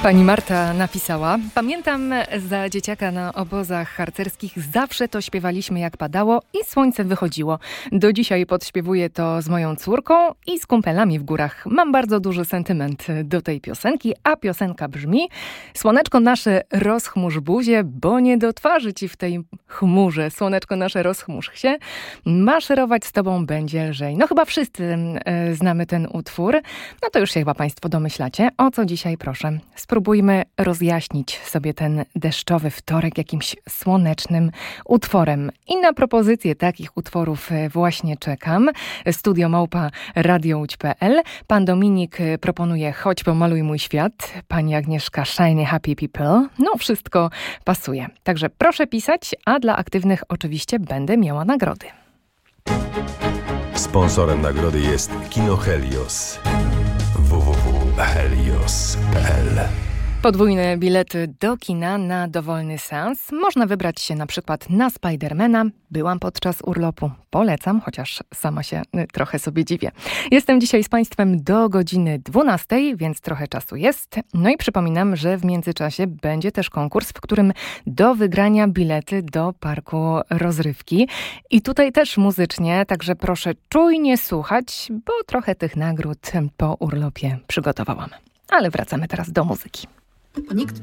Pani Marta napisała: pamiętam, za dzieciaka na obozach harcerskich zawsze to śpiewaliśmy jak padało i słońce wychodziło. Do dzisiaj podśpiewuję to z moją córką i z kumpelami w górach. Mam bardzo duży sentyment do tej piosenki, a piosenka brzmi: słoneczko nasze rozchmurz buzię, bo nie do twarzy ci w tej chmurze. Słoneczko nasze rozchmurz się, maszerować z tobą będzie lżej. No chyba wszyscy znamy ten utwór. No to już się chyba państwo domyślacie, o co dzisiaj proszę. Spróbujmy rozjaśnić sobie ten deszczowy wtorek jakimś słonecznym utworem. I na propozycję takich utworów właśnie czekam. studio@radiołódź.pl. Pan Dominik proponuje Chodź pomaluj mój świat. Pani Agnieszka Shiny Happy People. No wszystko pasuje. Także proszę pisać, a dla aktywnych oczywiście będę miała nagrody. Sponsorem nagrody jest Kino Helios. www.helios.pl. Podwójne bilety do kina na dowolny seans. Można wybrać się na przykład na Spidermana. Byłam podczas urlopu. Polecam, chociaż sama się trochę sobie dziwię. Jestem dzisiaj z Państwem do godziny 12, więc trochę czasu jest. No i przypominam, że w międzyczasie będzie też konkurs, w którym do wygrania bilety do parku rozrywki. I tutaj też muzycznie, także proszę czujnie słuchać, bo trochę tych nagród po urlopie przygotowałam. Ale wracamy teraz do muzyki. Nikt